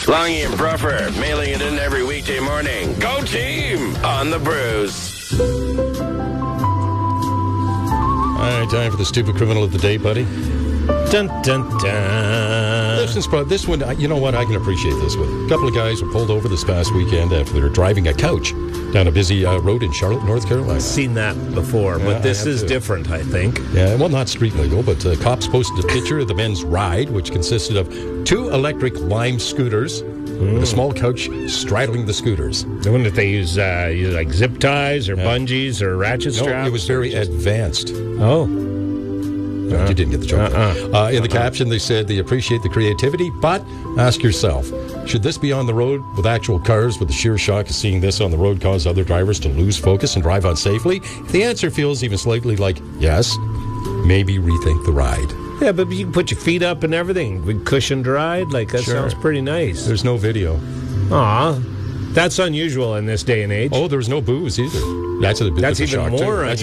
Longy and Bruffer, mailing it in every weekday morning. Go team on the Brews. All right, time for the stupid criminal of the day, buddy. Dun, dun, dun. This one, you know what? I can appreciate this one. A couple of guys were pulled over this past weekend after they were driving a couch down a busy road in Charlotte, North Carolina. I've seen that before, but this is different, I think. Yeah, well, not street legal, but cops posted a picture of the men's ride, which consisted of 2 electric Lime scooters with a small couch straddling the scooters. I wonder if they use like zip ties or bungees or ratchet straps. No, it was very advanced. Oh. No, you didn't get the joke. In the caption, they said they appreciate the creativity, but ask yourself, should this be on the road with actual cars? Would the sheer shock of seeing this on the road cause other drivers to lose focus and drive unsafely? If the answer feels even slightly like yes, maybe rethink the ride. Yeah, but you can put your feet up and everything. Big cushioned ride. Like, that sounds pretty nice. There's no video. Aw. That's unusual in this day and age. Oh, there was no booze either. That's even more unusual.